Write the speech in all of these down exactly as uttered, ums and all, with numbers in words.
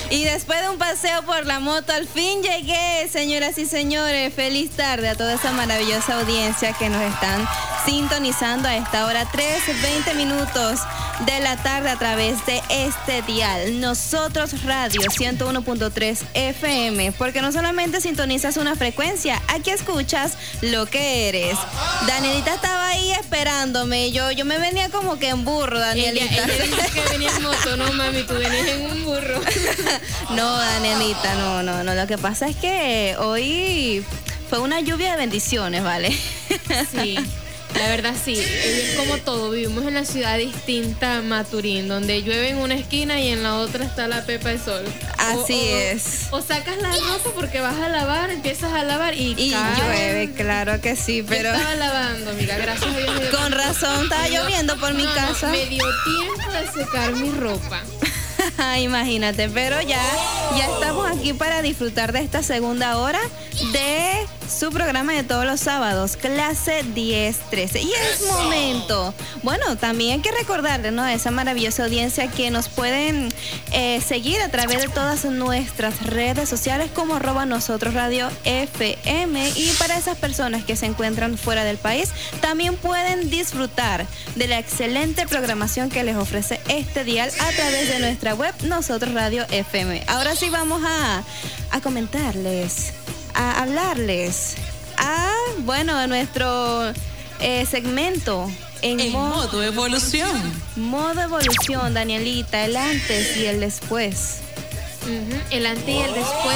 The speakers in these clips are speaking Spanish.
Y después de un paseo por la moto, al fin llegué, señoras y señores. Feliz tarde a toda esa maravillosa audiencia que nos están sintonizando a esta hora, tres, veinte minutos de la tarde a través de este dial. Nosotros Radio ciento uno punto tres F M, porque no solamente sintonizas una frecuencia, aquí escuchas lo que eres. Danielita estaba ahí esperándome. Yo, yo me venía como que en burro, Danielita. Ella, ella dijo que venía en moto, no mami, tú venías en un burro. No, Danielita, no, no, no. Lo que pasa es que hoy fue una lluvia de bendiciones, ¿vale? Sí. La verdad sí, es como todo, vivimos en una ciudad distinta a Maturín, donde llueve en una esquina y en la otra está la pepa de sol. Así o, o, es. O sacas la ropa porque vas a lavar, empiezas a lavar y, y cae. llueve, claro que sí, pero... Yo estaba lavando, amiga, gracias a Dios. Con razón, estaba lloviendo por mi no, casa. No, me dio tiempo de secar mi ropa. Imagínate, pero ya, ya estamos aquí para disfrutar de esta segunda hora de su programa de todos los sábados, clase diez trece. Y es momento, bueno, también hay que recordarles, ¿no?, a esa maravillosa audiencia que nos pueden eh, seguir a través de todas nuestras redes sociales como arroba nosotros radio F M. Y para esas personas que se encuentran fuera del país, también pueden disfrutar de la excelente programación que les ofrece este dial a través de nuestra web Nosotros Radio F M. Ahora sí vamos a, a comentarles, a hablarles, a, bueno, a nuestro eh, segmento en, en mo- modo evolución. Modo evolución, Danielita, el antes y el después. Uh-huh. El antes y el después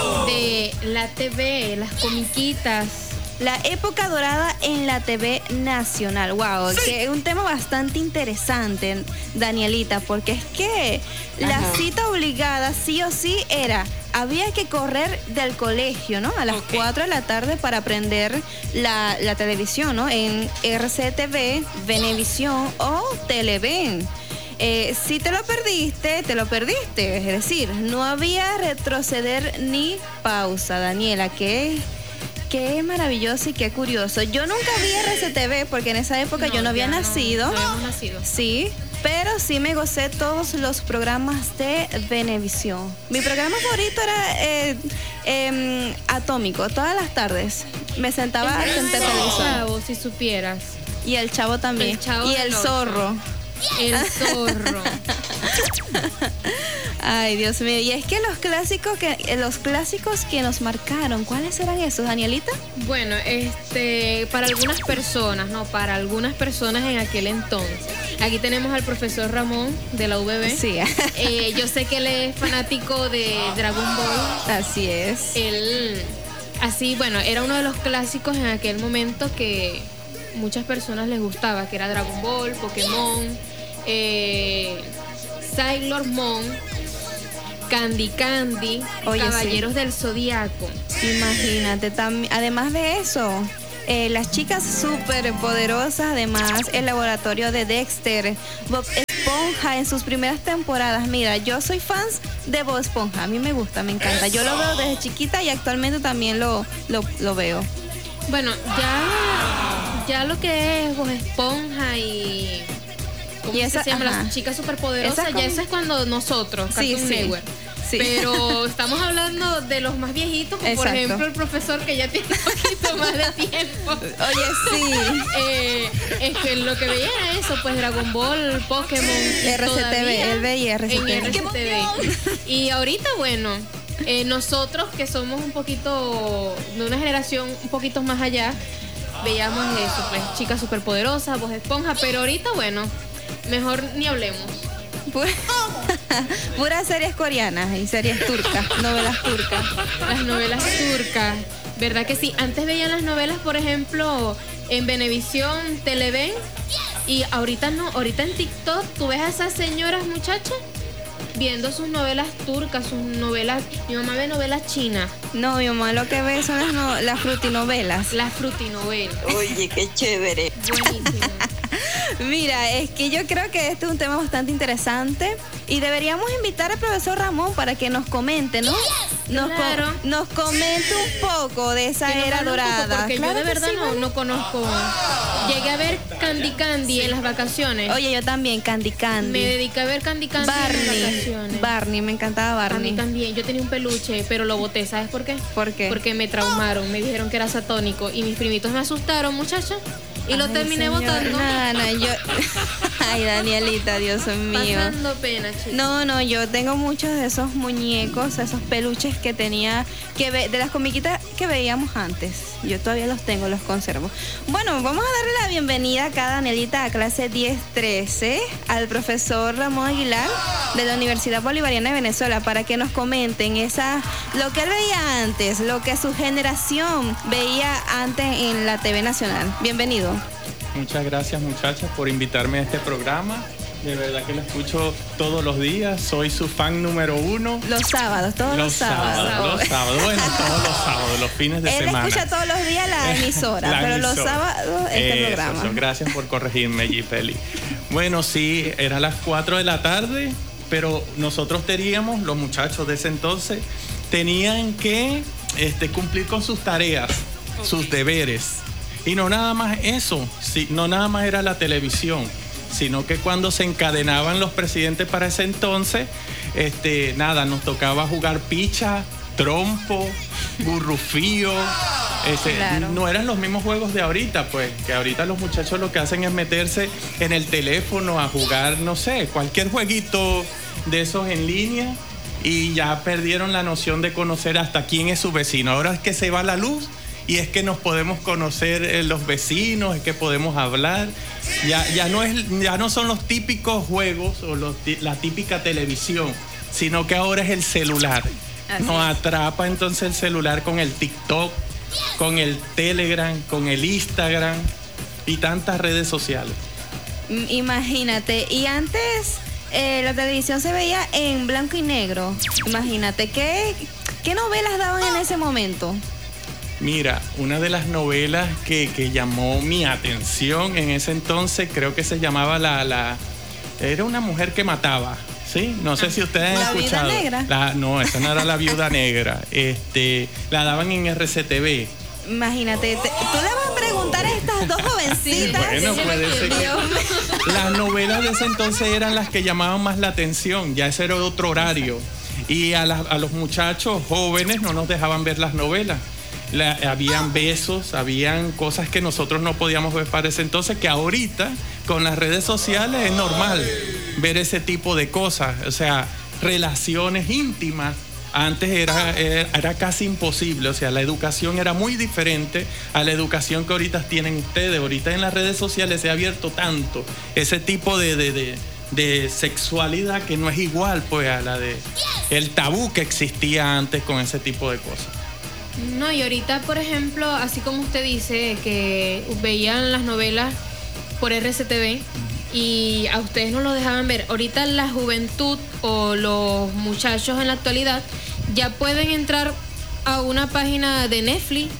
de la T V, las comiquitas. La época dorada en la T V nacional. Wow, sí. Que es un tema bastante interesante, Danielita, porque es que Ajá. la cita obligada sí o sí era, había que correr del colegio, ¿no? A las okay. cuatro de la tarde para aprender la, la televisión, ¿no? En R C T V, Venevisión o Televen. Eh, si te lo perdiste, te lo perdiste. Es decir, no había retroceder ni pausa, Daniela, que qué maravilloso y qué curioso. Yo nunca vi R C T V porque en esa época no, yo no había no, nacido. No habíamos nacido. Sí, pero sí me gocé todos los programas de Venevisión. Mi programa favorito era eh, eh, Atómico. Todas las tardes me sentaba frente a televisión. El Chavo, si supieras. Y el Chavo también. El Chavo y el Zorro. El Zorro. Ay, Dios mío. Y es que los clásicos que los clásicos que nos marcaron, ¿cuáles eran esos, Danielita? Bueno, este, para algunas personas, no, para algunas personas en aquel entonces. Aquí tenemos al profesor Ramón de la U B B. Sí. Eh, yo sé que él es fanático de Dragon Ball. Así es. Él, así, bueno, era uno de los clásicos en aquel momento que muchas personas les gustaba, que era Dragon Ball, Pokémon, eh, Sailor Moon, Candy Candy, Oye, Caballeros sí. del Zodiaco. Imagínate, tam- además de eso, eh, las chicas súper poderosas, además el laboratorio de Dexter, Bob Esponja en sus primeras temporadas. Mira, yo soy fan de Bob Esponja, a mí me gusta, me encanta. Yo lo veo desde chiquita y actualmente también lo, lo, lo veo. Bueno, ya, ya lo que es Bob Esponja y... ¿Cómo y esa, se llama? Ajá. Las chicas superpoderosas, esa ya eso es cuando nosotros, sí, Cartoon sí. Network. Sí. Pero estamos hablando de los más viejitos, como Exacto. por ejemplo el profesor que ya tiene un poquito más de tiempo. Oye, sí. eh, es que lo que veía era eso, pues Dragon Ball, Pokémon. R C T V, él veía R C T V. En R C T V. Y ahorita, bueno, eh, nosotros que somos un poquito, de una generación un poquito más allá, veíamos eso, pues chicas superpoderosas, Bob Esponja, pero ahorita, bueno, mejor ni hablemos. Puras series coreanas y series turcas, novelas turcas. Las novelas turcas, ¿verdad que sí? Antes veían las novelas, por ejemplo, en Venevisión, Televen, y ahorita no, ahorita en TikTok tú ves a esas señoras muchachas viendo sus novelas turcas, sus novelas. Mi mamá ve novelas chinas. No, mi mamá lo que ve son las, no, las frutinovelas. Las frutinovelas. Oye, qué chévere. Buenísimo. Mira, es que yo creo que este es un tema bastante interesante Y deberíamos invitar al profesor Ramón para que nos comente, ¿no? Nos, Claro. co- nos comente un poco de esa Que nos era hable un poco, dorada. porque Claro yo de que verdad sí, no, vale. no conozco. Llegué a ver Candy Candy en las vacaciones. Oye, yo también, Candy Candy. Me dediqué a ver Candy Candy en las Barney. vacaciones. Barney, me encantaba A mí Barney. también. Yo tenía un peluche, pero lo boté. ¿Sabes por qué? ¿Por qué? Porque me traumaron. Me dijeron que era satónico. Y mis primitos me asustaron, muchachos. Y lo Ay, terminé señor. botando. No, no, yo... Ay, Danielita, Dios mío. Pasando pena, chicos. No, no, yo tengo muchos de esos muñecos, esos peluches que tenía, que ve- de las comiquitas que veíamos antes. Yo todavía los tengo, los conservo. Bueno, vamos a darle la bienvenida acá, Danielita, a clase diez trece, al profesor Ramón Aguilar de la Universidad Bolivariana de Venezuela, para que nos comenten esa, lo que él veía antes, lo que su generación veía antes en la T V Nacional. Bienvenido. Muchas gracias, muchachas, por invitarme a este programa. De verdad que lo escucho todos los días. Soy su fan número uno. Los sábados, todos los, Los sábados, los sábados. Bueno, todos los sábados, los fines de Él semana. escucha todos los días la emisora, La pero los emisora. sábados este Eso, programa. eso. Gracias por corregirme, Gipeli. Bueno, sí, era las cuatro de la tarde, pero nosotros teníamos, los muchachos de ese entonces, tenían que este, cumplir con sus tareas, sus deberes. Y no nada más eso, sí, no nada más era la televisión, sino que cuando se encadenaban los presidentes para ese entonces, este, nada, nos tocaba jugar picha, trompo, burrufío. Ese, Claro. No eran los mismos juegos de ahorita, pues, que ahorita los muchachos lo que hacen es meterse en el teléfono a jugar, no sé, cualquier jueguito de esos en línea y ya perdieron la noción de conocer hasta quién es su vecino. Ahora es que se va la luz y es que nos podemos conocer eh, los vecinos, es que podemos hablar. Ya, ya, no es, ya no son los típicos juegos o los, ti- la típica televisión, sino que ahora es el celular. Así Nos es. atrapa entonces el celular con el TikTok, con el Telegram, con el Instagram y tantas redes sociales. Mm, Imagínate, y antes eh, la televisión se veía en blanco y negro. Imagínate, ¿qué, qué novelas daban en ese momento? Mira, una de las novelas que, que llamó mi atención en ese entonces, creo que se llamaba la... la era una mujer que mataba, ¿sí? No sé si ustedes han ¿La Viuda escuchado. Negra? La- no, esa no era La Viuda Negra. Este, la daban en R C T V. Imagínate, te- tú le vas a preguntar a estas dos jovencitas. Bueno, puede ser que- Dios mío. Las novelas de ese entonces eran las que llamaban más la atención, ya ese era otro horario. Y a, la- a los muchachos jóvenes no nos dejaban ver las novelas. La- habían besos, habían cosas que nosotros no podíamos ver para ese entonces, que ahorita con las redes sociales es normal ver ese tipo de cosas. O sea, relaciones íntimas. Antes era, era, era casi imposible, o sea, la educación era muy diferente a la educación que ahorita tienen ustedes. Ahorita en las redes sociales se ha abierto tanto ese tipo de, de, de, de sexualidad que no es igual pues a la de el tabú que existía antes con ese tipo de cosas. No, y ahorita, por ejemplo, así como usted dice, que veían las novelas por R C T V y a ustedes no los dejaban ver. Ahorita la juventud o los muchachos en la actualidad ya pueden entrar a una página de Netflix,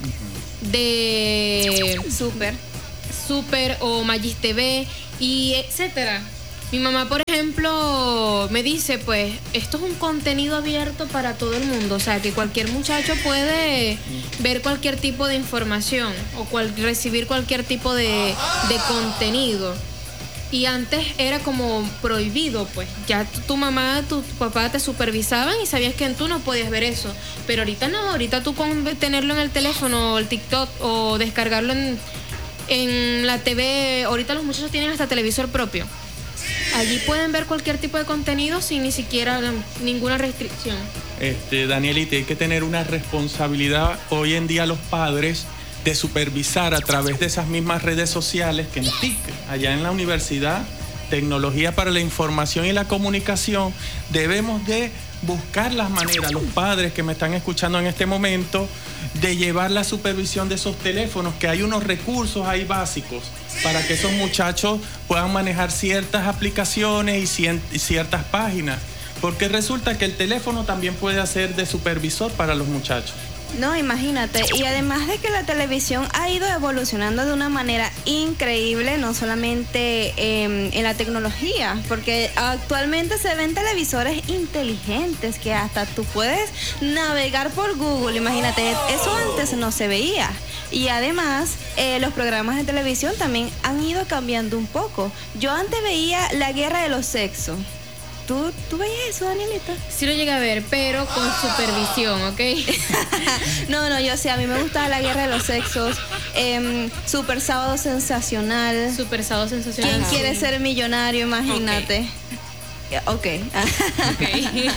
de Súper. Super o Magis T V y etcétera. Mi mamá, por ejemplo, me dice, pues, esto es un contenido abierto para todo el mundo, o sea, que cualquier muchacho puede ver cualquier tipo de información o cual- recibir cualquier tipo de, de contenido. Y antes era como prohibido, pues, ya tu, tu mamá, tu, tu papá te supervisaban y sabías que tú no podías ver eso. Pero ahorita no, ahorita tú con tenerlo en el teléfono, o el TikTok o descargarlo en, en la T V, ahorita los muchachos tienen hasta televisor propio. Allí pueden ver cualquier tipo de contenido sin ni siquiera ninguna restricción. Este, Danielita, hay que tener una responsabilidad hoy en día los padres de supervisar a través de esas mismas redes sociales que en T I C, allá en la universidad, Tecnología para la Información y la Comunicación, debemos de buscar las maneras, los padres que me están escuchando en este momento, de llevar la supervisión de esos teléfonos, que hay unos recursos ahí básicos para que esos muchachos puedan manejar ciertas aplicaciones y cien- y ciertas páginas, porque resulta que el teléfono también puede hacer de supervisor para los muchachos. No, imagínate. Y además de que la televisión ha ido evolucionando de una manera increíble, no solamente eh, en la tecnología, porque actualmente se ven televisores inteligentes que hasta tú puedes navegar por Google. Imagínate, eso antes no se veía. Y además, eh, los programas de televisión también han ido cambiando un poco. Yo antes veía La Guerra de los Sexos. ¿Tú, ¿Tú veías eso, Danielita? Sí lo llegué a ver, pero con supervisión, ¿ok? no, no, yo sé, a mí me gustaba La Guerra de los Sexos, eh, Super Sábado Sensacional. Super Sábado Sensacional. ¿Quién sí. quiere ser millonario? Imagínate. Ok. okay. Ok.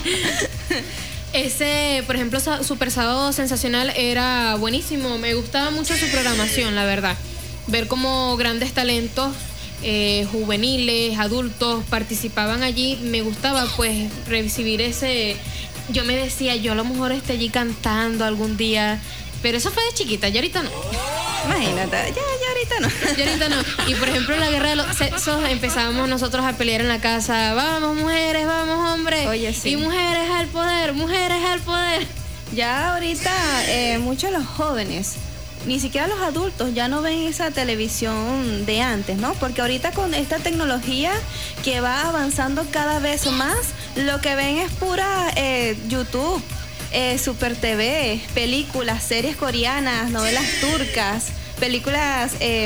Ese, por ejemplo, Super Sábado Sensacional era buenísimo. Me gustaba mucho su programación, la verdad. Ver cómo grandes talentos Eh, juveniles, adultos participaban allí, me gustaba pues recibir ese, yo me decía, yo a lo mejor esté allí cantando algún día, pero eso fue de chiquita, ya ahorita no. Imagínate, ya, ya ahorita no. Ya ahorita no. Y por ejemplo, la guerra de los sexos, empezábamos nosotros a pelear en la casa, vamos mujeres, vamos hombres, Oye, sí. y mujeres al poder, mujeres al poder. Ya ahorita eh, muchos de los jóvenes, ni siquiera los adultos ya no ven esa televisión de antes, ¿no? Porque ahorita con esta tecnología que va avanzando cada vez más, lo que ven es pura eh, YouTube, eh, Super T V, películas, series coreanas, novelas turcas, películas eh,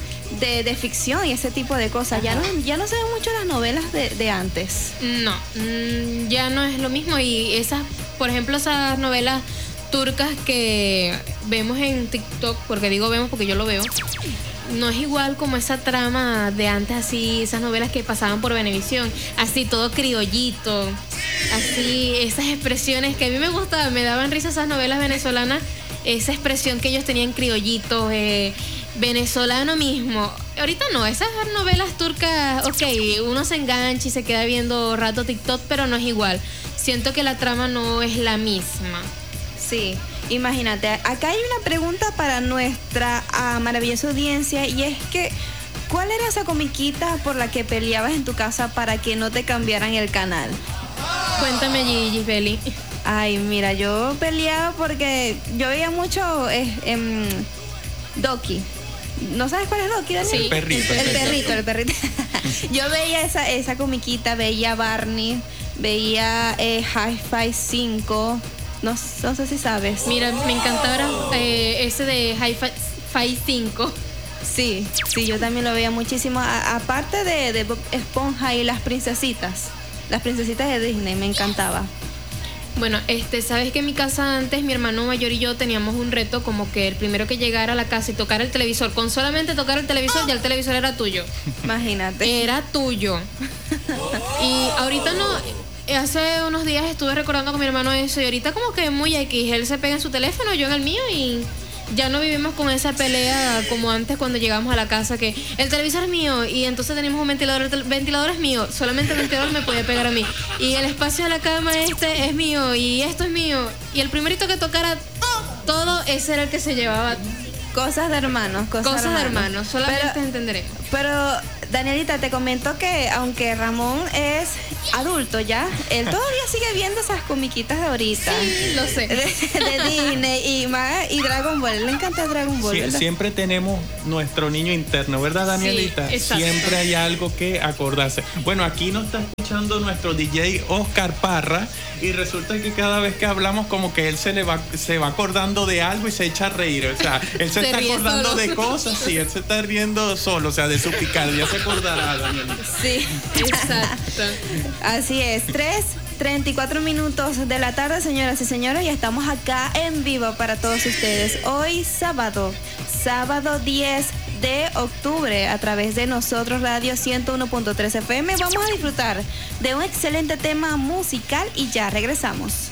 de, de ficción y ese tipo de cosas. Ya no, ya no se ven mucho las novelas de, de antes. No, mmm, ya no es lo mismo. Y esas, por ejemplo, esas novelas turcas que vemos en TikTok, porque digo vemos porque yo lo veo, no es igual como esa trama de antes, así, esas novelas que pasaban por Venevisión, así todo criollito, así, esas expresiones que a mí me gustaban, me daban risa esas novelas venezolanas, esa expresión que ellos tenían criollito, eh, venezolano mismo. Ahorita no, esas novelas turcas, ok, uno se engancha y se queda viendo rato TikTok, pero no es igual. Siento que la trama no es la misma. Sí, imagínate, acá hay una pregunta para nuestra uh, maravillosa audiencia y es que, ¿cuál era esa comiquita por la que peleabas en tu casa para que no te cambiaran el canal? Cuéntame, Gigi Feli. Ay, mira, yo peleaba porque yo veía mucho eh, eh, Doki. ¿No sabes cuál es Doki, Daniel? Sí, el perrito. El perrito, el perrito. Yo veía esa, esa comiquita, veía Barney, veía eh, Hi-Fi cinco. No, no sé si sabes. Mira, me encantaba eh, ese de Hi-Fi cinco. Sí, sí, yo también lo veía muchísimo. A, aparte de, de Bob Esponja y las princesitas. Las princesitas de Disney, me encantaba. Bueno, este, sabes que en mi casa antes mi hermano mayor y yo teníamos un reto como que el primero que llegara a la casa y tocara el televisor, con solamente tocar el televisor, ya el televisor era tuyo. Imagínate. Era tuyo. Y ahorita no. Hace unos días estuve recordando con mi hermano eso y ahorita como que muy X, él se pega en su teléfono, yo en el mío y ya no vivimos con esa pelea como antes cuando llegamos a la casa que el televisor es mío y entonces tenemos un ventilador, el ventilador es mío, solamente el ventilador me podía pegar a mí y el espacio de la cama este es mío y esto es mío y el primerito que tocara todo, ese era el que se llevaba. Cosas de hermanos, cosas, Cosas de hermanos, hermanos, solamente pero, entenderemos. Pero, Danielita, te comento que aunque Ramón es adulto ya, él todavía sigue viendo esas comiquitas de ahorita. Sí, lo sé. De, de Disney y, más, y Dragon Ball. Le encanta Dragon Ball. Sie- siempre tenemos nuestro niño interno, ¿verdad, Danielita? Sí, exacto. Siempre hay algo que acordarse. Bueno, aquí nos está escuchando nuestro D J Oscar Parra y resulta que cada vez que hablamos como que él se le va se va acordando de algo y se echa a reír. O sea, él se, se está acordando solo. de cosas, sí, él se está riendo solo, o sea, de su picardía se acordará, Danielita. Sí, exacto. Así es, tres treinta y cuatro minutos de la tarde, señoras y señores, y estamos acá en vivo para todos ustedes. Hoy sábado, sábado diez de octubre, a través de Nosotros Radio ciento uno punto tres F M, vamos a disfrutar de un excelente tema musical y ya regresamos.